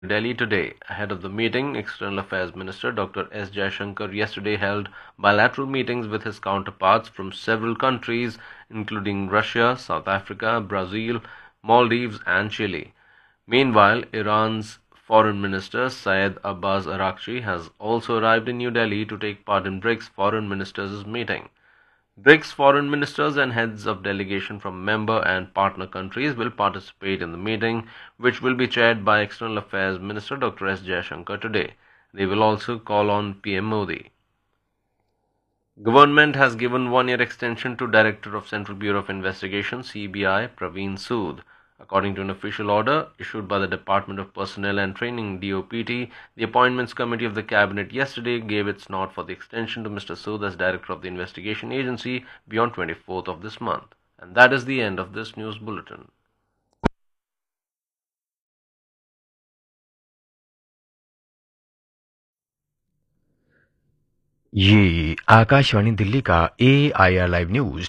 Delhi today. Ahead of the meeting, External Affairs Minister Dr. S. Jaishankar yesterday held bilateral meetings with his counterparts from several countries, including Russia, South Africa, Brazil, Maldives, and Chile. Meanwhile, Iran's Foreign Minister Syed Abbas Araghchi has also arrived in New Delhi to take part in BRICS Foreign Ministers' meeting. BRICS foreign ministers and heads of delegation from member and partner countries will participate in the meeting, which will be chaired by External Affairs Minister Dr. S. Jaishankar today. They will also call on PM Modi. Government has given one-year extension to Director of Central Bureau of Investigation (CBI) Praveen Sood. According to an official order issued by the Department of Personnel and Training (DOPT), the Appointments Committee of the Cabinet yesterday gave its nod for the extension to Mr. Sood as Director of the investigation agency beyond 24th of this month. And that is the end of this news bulletin. ये आकाशवाणी दिल्ली का AIR live news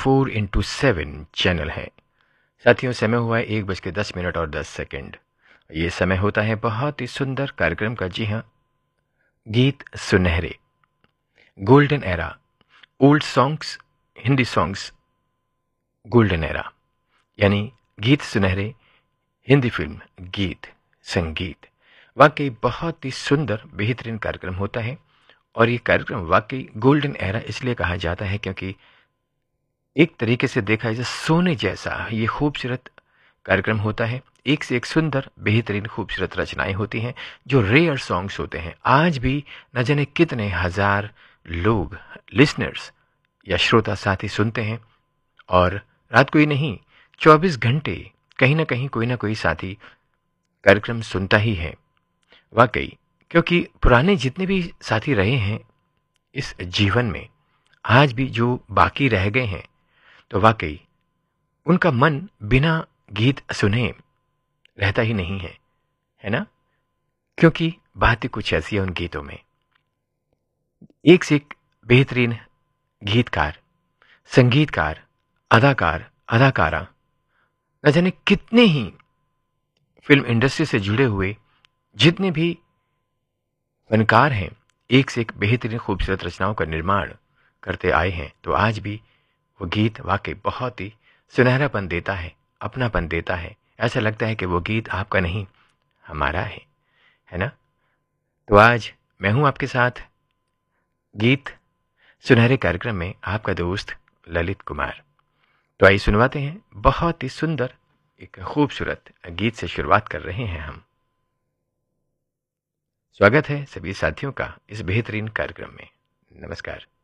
24/7 channel है। साथियों, समय हुआ है 1:10 और 10 second. ये समय होता है बहुत ही सुंदर कार्यक्रम का। जी हाँ, गीत सुनहरे, golden era, old songs, Hindi songs, golden era, यानी गीत सुनहरे, हिंदी फिल्म, गीत, संगीत। वाकई बहुत ही सुंदर बेहतरीन कार्यक्रम होता है। और ये कार्यक्रम वाकई गोल्डन एरा इसलिए कहा जाता है क्योंकि एक तरीके से देखा जाए सोने जैसा ये खूबसूरत कार्यक्रम होता है। एक से एक सुंदर बेहतरीन खूबसूरत रचनाएं होती हैं जो रेयर सॉन्ग्स होते हैं। आज भी न जाने कितने हजार लोग, लिसनर्स या श्रोता साथी सुनते हैं। और रात को ही नहीं, 24 घंटे कहीं ना कहीं कोई ना कोई साथी कार्यक्रम सुनता ही है। वाकई, क्योंकि पुराने जितने भी साथी रहे हैं इस जीवन में, आज भी जो बाकी रह गए हैं, तो वाकई उनका मन बिना गीत सुने रहता ही नहीं है ना? क्योंकि बात ही कुछ ऐसी है उन गीतों में। एक से एक बेहतरीन गीतकार, संगीतकार, अदाकार, अदाकारा, न जाने कितने ही फिल्म इंडस्ट्री से जुड़े हुए जितने भी फनकार हैं, एक से एक बेहतरीन खूबसूरत रचनाओं का निर्माण करते आए हैं। तो आज भी वो गीत वाकई बहुत ही सुनहरापन देता है, अपनापन देता है। ऐसा लगता है कि वो गीत आपका नहीं, हमारा है ना? तो आज मैं हूं आपके साथ गीत सुनहरे कार्यक्रम में, आपका दोस्त ललित कुमार। तो आइए सुनवाते हैं बहुत ही सुंदर एक खूबसूरत गीत से शुरुआत कर रहे हैं हम। स्वागत है सभी साथियों का इस बेहतरीन कार्यक्रम में। नमस्कार।